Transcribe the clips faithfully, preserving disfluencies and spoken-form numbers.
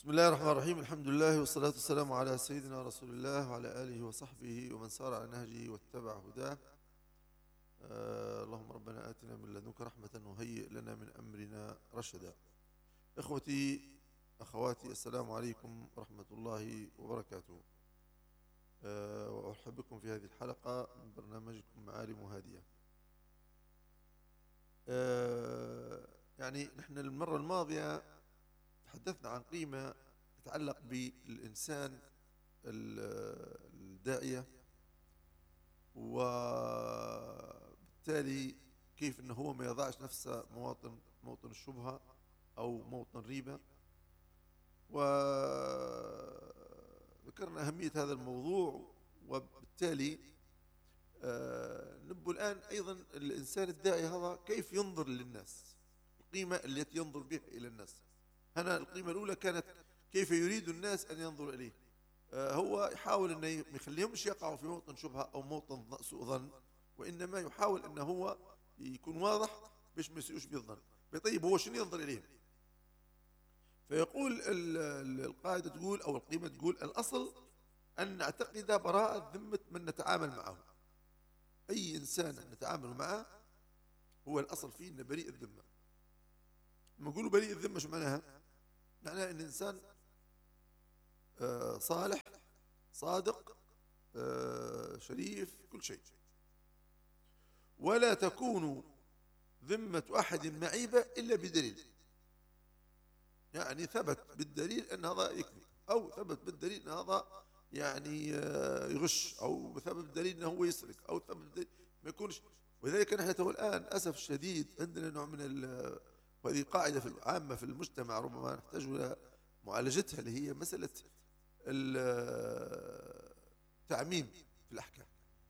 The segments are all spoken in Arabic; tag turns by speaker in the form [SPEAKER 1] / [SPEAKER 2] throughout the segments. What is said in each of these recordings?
[SPEAKER 1] بسم الله الرحمن الرحيم. الحمد لله والصلاة والسلام على سيدنا رسول الله وعلى آله وصحبه ومن سار على نهجه واتبع هداه. آه اللهم ربنا آتنا من لدنك رحمة وهيئ لنا من أمرنا رشدا. إخوتي أخواتي، السلام عليكم ورحمة الله وبركاته. آه وأرحب بكم في هذه الحلقة من برنامجكم معالم هادية. آه يعني نحن المرة الماضية تحدثنا عن قيمة تتعلق بالإنسان الداعية، وبالتالي كيف أنه هو ما يضعش نفسه مواطن موطن الشبهة أو موطن ريبة. وذكرنا أهمية هذا الموضوع، وبالتالي نبو الآن أيضا الإنسان الداعي هذا كيف ينظر للناس، القيمة التي ينظر بها إلى الناس. هنا القيمة الأولى كانت كيف يريد الناس أن ينظروا إليه. آه هو يحاول أن ما يخليهمش يقعوا في موطن شبهة أو موطن سوء ظن، وإنما يحاول أن هو يكون واضح باش ما يسيئوش بالظن. طيب هو شنو ينظر إليهم؟ فيقول القاعدة تقول أو القيمة تقول: الأصل أن نعتقد براءة ذمة من نتعامل معه. أي إنسان نتعامل معه هو الأصل فيه أنه بريء الذمة. لما نقولوا بريء الذمة شو معناها؟ معناها أن الإنسان آه صالح صادق آه شريف كل شيء، ولا تكون ذمة أحد معيبة إلا بدليل. يعني ثبت بالدليل أن هذا يكذب، أو ثبت بالدليل أن هذا يعني آه يغش، أو ثبت بالدليل أنه هو يسرق، أو ثبت بالدليل ما يكونش. ولذلك نحن الآن أسف الشديد عندنا نوع من، وهذه قاعدة في العامة في المجتمع ربما نحتاج إلى معالجتها، اللي هي مسألة التعميم في الأحكام.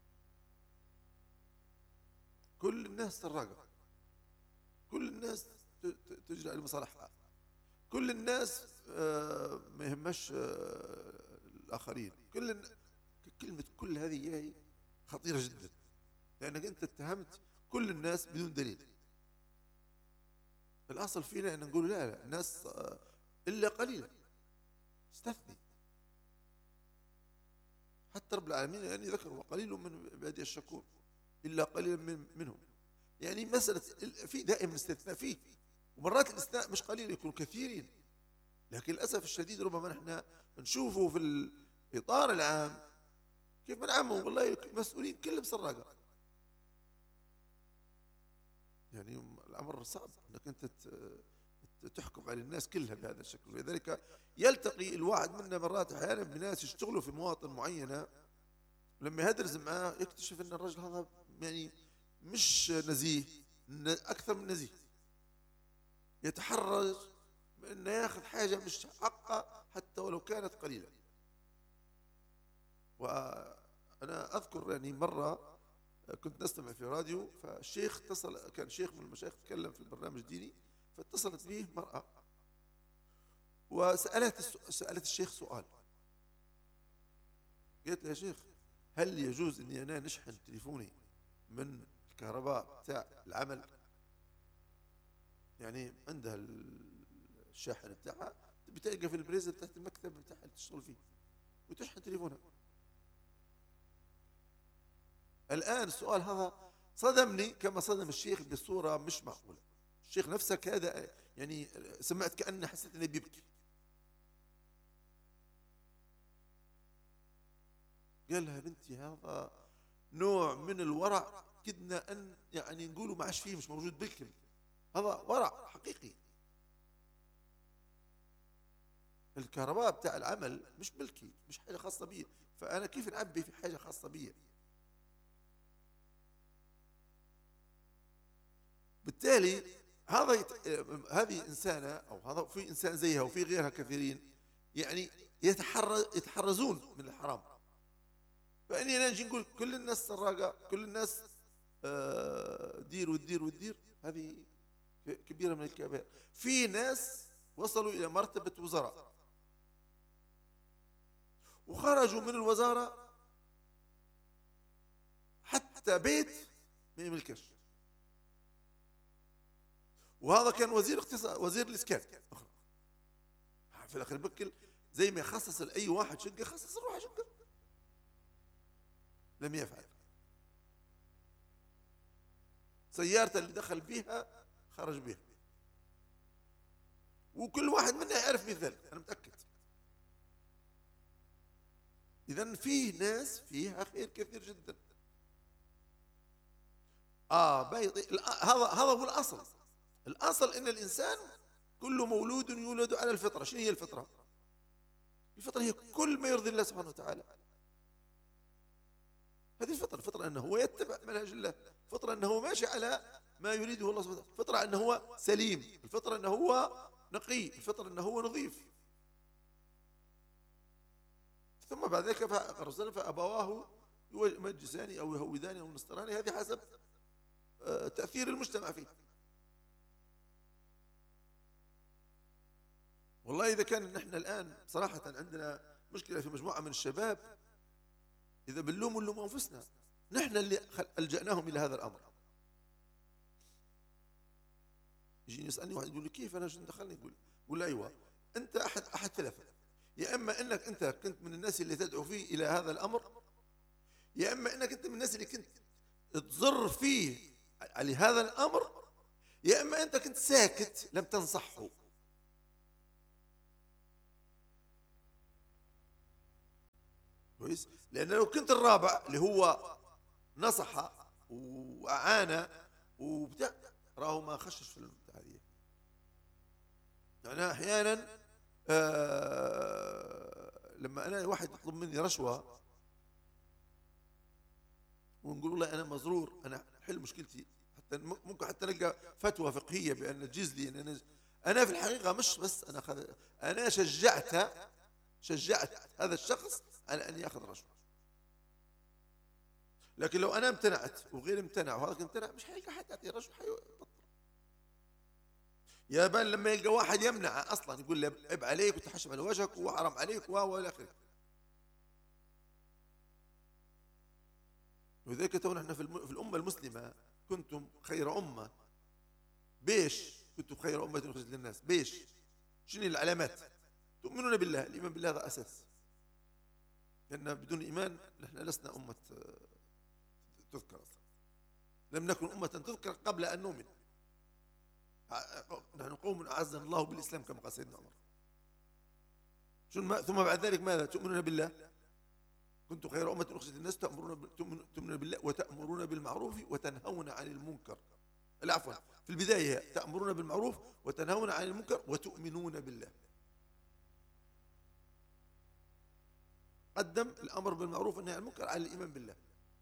[SPEAKER 1] كل الناس سراقة، كل الناس تجري على مصالحها، كل الناس ما يهمش الآخرين. كل كلمة كل هذه هي خطيرة جدا، لأنك أنت اتهمت كل الناس بدون دليل. الأصل فينا أن نقول لا لا، الناس إلا قليلا، استثني. حتى رب العالمين يعني ذكر: وقليل من عبادي الشكور، إلا قليلا من منهم. يعني مسألة في دائما استثناء فيه، ومرات الاستثناء مش قليل، يكون كثيرين. لكن للأسف الشديد ربما نحن نشوفه في الإطار العام كيف بنعمم والله المسؤولين كلهم سراقة. يعني الأمر صعب أنك أنت تحكم على الناس كلها بهذا الشكل. ولذلك يلتقي الواحد منا مرات أحيانا بناس يشتغلوا في مواطن معينة، لما يدرس معاه يكتشف أن الرجل هذا يعني مش نزيه، أكثر من نزيه، يتحرج من أنه يأخذ حاجة مش حقه حتى ولو كانت قليلة. وأنا أذكر يعني مرة كنت نستمع في راديو، فالشيخ اتصل، كان شيخ من المشايخ تكلم في البرنامج الديني، فاتصلت به مرأة وسألت سألت الشيخ سؤال. قالت له: يا شيخ، هل يجوز اني انا نشحن تليفوني من الكهرباء بتاع العمل؟ يعني عندها الشاحن بتاعها، بتلقى في البريزة بتاعت المكتب بتاعها اللي تشتغل فيه وتشحن تليفونها. الآن السؤال هذا صدمني كما صدم الشيخ بصورة مش معقولة. الشيخ نفسه كاد يعني سمعت كأنه حسيت انه بيبكي. قال لها: بنتي، هذا نوع من الورع كدنا ان يعني نقولوا ما عادش فيه، مش موجود بالكل. هذا ورع حقيقي. الكهرباء بتاع العمل مش ملكي، مش حاجة خاصة بي، فأنا كيف نعبي في حاجة خاصة بي؟ بالتالي هذا يت... هذه إنسانة، أو هذا في إنسان زيها وفي غيرها كثيرين يعني يتحرز يتحرزون من الحرام. فإني أنا نجي نقول كل الناس سراقة، كل الناس آه دير وتدير وتدير، هذه كبيرة من الكبائر. في ناس وصلوا إلى مرتبة وزراء وخرجوا من الوزارة حتى بيت ما يملكش. وهذا كان وزير اقتصاد، وزير الإسكان. في الأخير بكل زي ما يخصص لأي واحد شقة خصص الروح شقة، لم يفعل. سيارته اللي دخل بها خرج بها، وكل واحد منا يعرف مثال، أنا متأكد. إذن فيه ناس فيها خير كثير جدا. آه هذا هذا هو الأصل. الأصل إن الإنسان كل مولود يولد على الفطرة. شنو هي الفطرة؟ الفطرة هي كل ما يرضي الله سبحانه وتعالى. هذه الفطرة. الفطرة أنه هو يتبع منهج الله، الفطرة أنه هو ماشي على ما يريده الله سبحانه وتعالى، الفطرة أنه هو سليم، الفطرة أنه هو نقي، الفطرة أنه هو نظيف. ثم بعد ذلك الرسول فأبواه يمجساني أو يهوداني أو ينصراني، هذه حسب تأثير المجتمع فيه. والله إذا كان نحن الآن صراحة عندنا مشكلة في مجموعة من الشباب، إذا بنلوم نلوم أنفسنا، نحن اللي ألجأناهم إلى هذا الأمر. يجيني يسألني واحد يقول لي كيف أنا شو دخلني؟ يقول يقول أيوة أنت أحد أحد ثلاثة، يا إما أنك أنت كنت من الناس اللي تدعو فيه إلى هذا الأمر، يا إما أنك أنت من الناس اللي كنت تضر فيه على هذا الأمر، يا إما أنت كنت ساكت لم تنصحه. كويس؟ لأن لو كنت الرابع اللي هو نصح وأعانى وبتاع راه ما خشش في البتاع دي. يعني أحيانا آه لما أنا واحد يطلب مني رشوة ونقول له أنا مزرور، أنا أحل مشكلتي، حتى ممكن حتى نلقى فتوى فقهية بأن تجيز لي أن أنا أنا في الحقيقة مش بس أنا خذ أنا شجعت شجعت هذا الشخص على أن يأخذ رشوة. لكن لو أنا امتنعت وغير امتنع وهذا امتنع مش حيلقى حد يعطي رشوة، حيبطل. يا بان لما يلقى واحد يمنع أصلا يقول له عيب عليك وتحشم على وجهك وحرام عليك وإلى آخره. ولذلك تو نحن في الأمة المسلمة كنتم خير أمة. بيش كنتم خير أمة أخرجت للناس؟ بيش شنو العلامات؟ تؤمنون بالله. الإيمان بالله هذا أساس، لأن بدون إيمان نحن لسنا أمة تذكر أصلا، لم نكن أمة تذكر قبل أن نؤمن. نحن قوم أعزنا الله بالإسلام كما قال سيدنا عمر. ثم بعد ذلك ماذا؟ تؤمنون بالله. كنتم خير أمة أخرجت للناس تأمرون تؤمنون بالله وتأمرون بالمعروف وتنهون عن المنكر. العفو، في البداية تأمرون بالمعروف وتنهون عن المنكر وتؤمنون بالله. قدم الأمر بالمعروف والنهي عن المنكر على الإيمان بالله،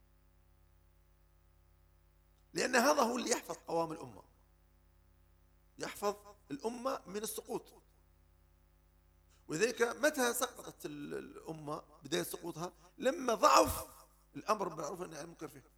[SPEAKER 1] لأن هذا هو اللي يحفظ قوام الأمة، يحفظ الأمة من السقوط. ولذلك متى سقطت الأمة بداية سقوطها؟ لما ضعف الأمر بالمعروف والنهي عن المنكر فيه.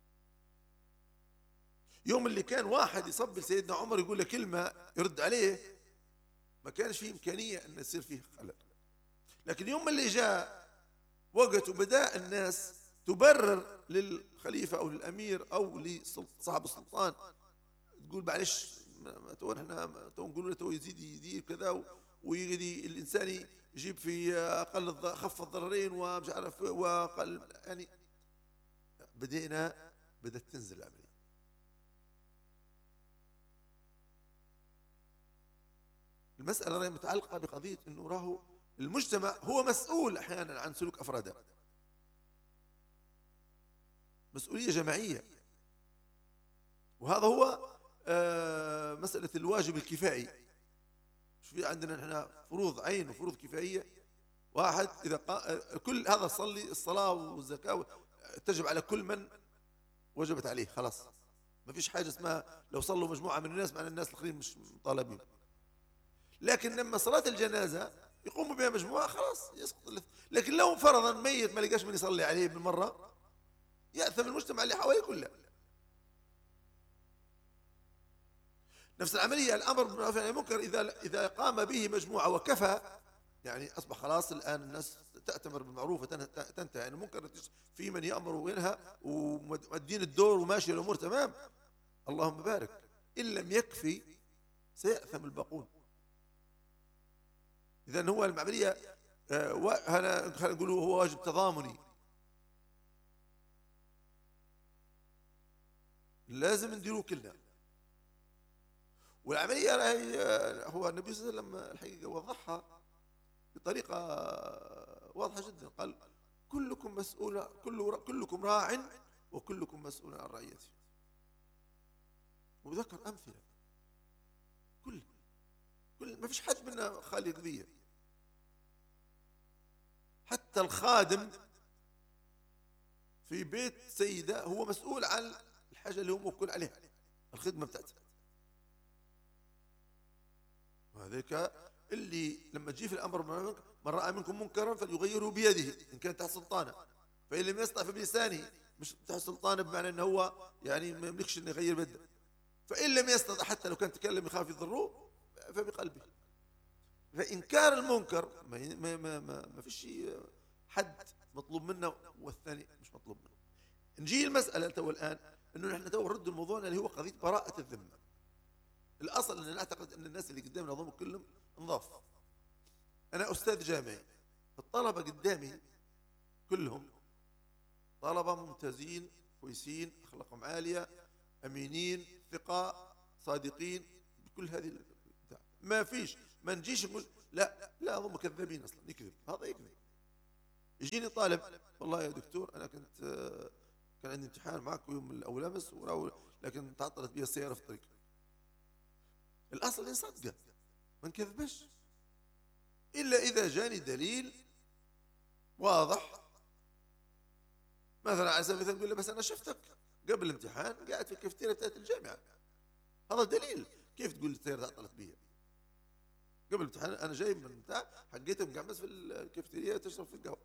[SPEAKER 1] يوم اللي كان واحد يصب سيدنا عمر يقول له كلمة يرد عليه ما كانش فيه إمكانية أن يصير فيه خلل. لكن يوم اللي جاء وقت وبدأ الناس تبرر للخليفة أو للأمير أو لصاحب السلطان، تقول معلش تو احنا تو نقول له تو يزيد يدير كذا ويجي الإنسان يجيب في أقل خف الضررين ومش عارف وقل، يعني بدينا بدأت تنزل العملية. المسألة متعلقة بقضية أنه راه المجتمع هو مسؤول أحيانا عن سلوك أفراده، مسؤولية جماعية. وهذا هو آه مسألة الواجب الكفائي. في عندنا نحن فروض عين وفروض كفائية. واحد إذا قا... كل هذا صلي الصلاة والزكاة تجب على كل من وجبت عليه، خلاص ما فيش حاجة اسمها لو صلوا مجموعة من الناس مع الناس الآخرين مش مطالبين. لكن لما صلاة الجنازة يقوموا بها مجموعة خلاص يسقط. لكن لو فرضا ميت ما لقاش من يصلي عليه بالمرة يأثم المجتمع اللي حواليه كله. نفس العملية الأمر بالمعروف والنهي عن المنكر إذا إذا قام به مجموعة وكفى، يعني أصبح خلاص الآن الناس تأتمر بالمعروف وتنتهي عن المنكر، في من يأمر وينهى ومدين الدور وماشي الأمور تمام، اللهم بارك. إن لم يكفي سيأثم الباقون. إذا هو العملية آه أنا خلينا نقول هو واجب تضامني، لازم نديروه كلنا. والعملية هو النبي صلى الله عليه وسلم الحقيقة وضحها بطريقة واضحة جدا، قال كلكم مسؤول، كل كلكم راع وكلكم مسؤول عن رعيته، وذكر أمثلة. كل كل ما فيش حد منا خالي قضية، حتى الخادم في بيت سيدة هو مسؤول عن الحاجة اللي هو موكل عليها، الخدمة بتاعته. وهذاك اللي لما تجي في الأمر من رأى منكم منكرا فليغيره بيده إن كان تحت سلطانه، فإن لم يستطع فبلسانه، مش تحت سلطانه بمعنى أنه هو يعني ما يملكش أنه يغير بده، فإن لم يستطع حتى لو كان تكلم يخاف يضروه فبقلبه. فإنكار المنكر ما ما ما ما, ما فيش حد مطلوب منه والثاني مش مطلوب منه. نجي المسألة تو الآن أنه نحن تو نرد الموضوع اللي هو قضية براءة الذمة. الأصل أن نعتقد أن الناس اللي قدامنا هم كلهم نضاف. أنا أستاذ جامعي، الطلبة قدامي كلهم طلبة ممتازين كويسين أخلاقهم عالية أمينين ثقة صادقين، بكل هذه البتاع. ما فيش ما نجيش نقول لا لا هم كذابين أصلا، يكذب، هذا يكذب. يجيني طالب والله يا دكتور أنا كنت كان عندي امتحان معكم يوم الأول أمس لكن تعطلت بي السيارة في الطريق. الأصل إن صدقه ما نكذبش إلا إذا جاني دليل واضح. مثلا على سبيل المثال نقول له بس أنا شفتك قبل الامتحان قاعد في الكافتيريا بتاعت الجامعة، هذا دليل. كيف تقول السيارة تعطلت بي قبل الامتحان؟ أنا جاي من بتاع حقيتهم قاعد بس في الكافتيريا تشرب في القهوة،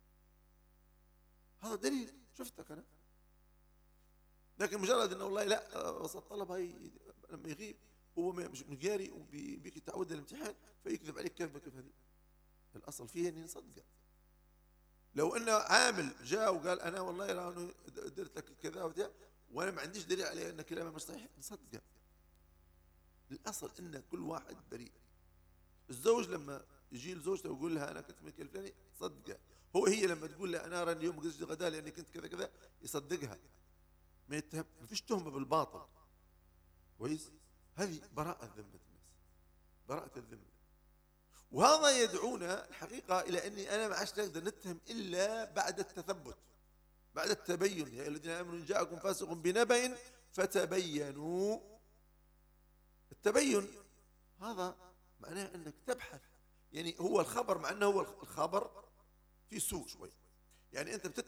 [SPEAKER 1] هذا دليل شفتك أنا. لكن مجرد أنه والله لا وسط الطلب هاي لما يغيب هو مش مجاري وبيك يتعود الامتحان فيكذب عليك كذبة كيف هذه. الأصل فيه أني نصدقه. لو أنه عامل جاء وقال أنا والله أنا درت لك كذا وكذا وأنا ما عنديش دليل عليه أن كلامه مش صحيح نصدقه. الأصل أن كل واحد بريء. الزوج لما يجي لزوجته ويقول لها أنا كنت ملك الفلاني صدقه. هو هي لما تقول له أنا راني اليوم قصدي غدا لأني كنت كذا كذا يصدقها، ما يتهم، ما فيش تهمة بالباطل. كويس؟ هذه براءة ذمة الناس، براءة الذمة. وهذا يدعونا الحقيقة إلى أني أنا ما عادش نقدر نتهم إلا بعد التثبت، بعد التبين. يا الذين آمنوا إن جاءكم فاسق بنبأ فتبينوا. التبين هذا معناه أنك تبحث، يعني هو الخبر مع أنه هو الخبر في سوء شوي، يعني أنت